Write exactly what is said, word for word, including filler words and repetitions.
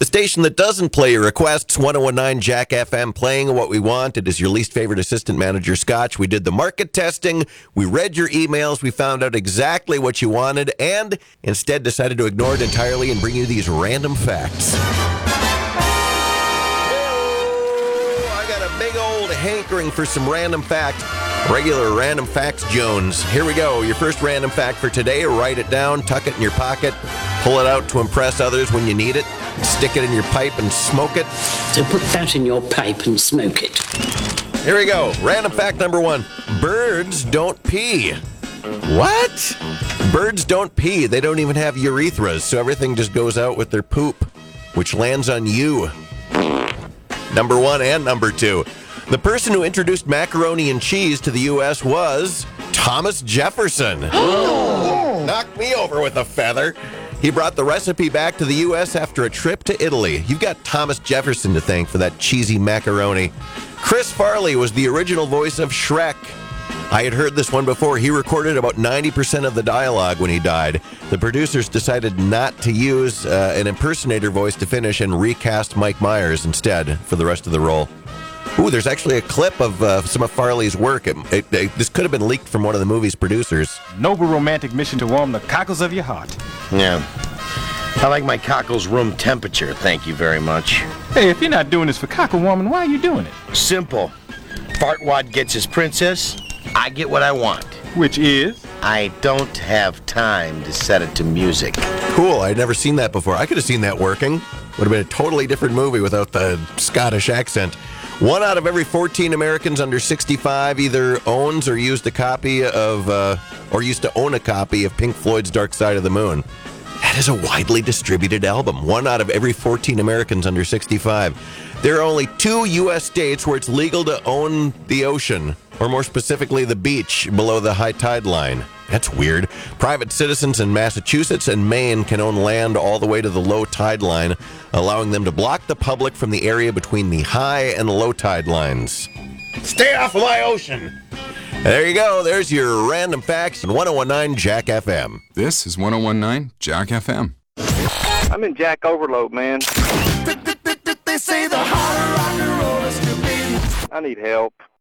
The station that doesn't play your requests, one oh one point nine Jack F M, playing what we want. It is your least favorite assistant manager, Scotch. We did the market testing. We read your emails. We found out exactly what you wanted and instead decided to ignore it entirely and bring you these random facts. I got a big old hankering for some random facts. Regular Random Facts Jones. Here we go. Your first random fact for today. Write it down, tuck it in your pocket, pull it out to impress others when you need it, stick it in your pipe and smoke it. So put that in your pipe and smoke it. Here we go. Random fact number one. Birds don't pee. What? Birds don't pee. They don't even have urethras, so everything just goes out with their poop, which lands on you. Number one and number two. The person who introduced macaroni and cheese to the U S was Thomas Jefferson. Knocked me over with a feather. He brought the recipe back to the U S after a trip to Italy. You've got Thomas Jefferson to thank for that cheesy macaroni. Chris Farley was the original voice of Shrek. I had heard this one before. He recorded about ninety percent of the dialogue when he died. The producers decided not to use uh, an impersonator voice to finish and recast Mike Myers instead for the rest of the role. Ooh, there's actually a clip of uh, some of Farley's work. It, it, it, this could have been leaked from one of the movie's producers. Noble romantic mission to warm the cockles of your heart. Yeah. I like my cockles room temperature, thank you very much. Hey, if you're not doing this for cockle warming, why are you doing it? Simple. Fartwad gets his princess, I get what I want. Which is? I don't have time to set it to music. Cool, I'd never seen that before. I could have seen that working. Would have been a totally different movie without the Scottish accent. One out of every fourteen Americans under sixty-five either owns or used a copy of, uh, or used to own a copy of Pink Floyd's Dark Side of the Moon. That is a widely distributed album. One out of every fourteen Americans under sixty-five. There are only two U S states where it's legal to own the ocean, or more specifically, the beach below the high tide line. That's weird. Private citizens in Massachusetts and Maine can own land all the way to the low tide line, allowing them to block the public from the area between the high and low tide lines. Stay off of my ocean! There you go. There's your random facts on one oh one point nine Jack F M. This is one oh one point nine Jack F M. I'm in Jack Overload, man. They say the harder rock and roll is to be. I need help.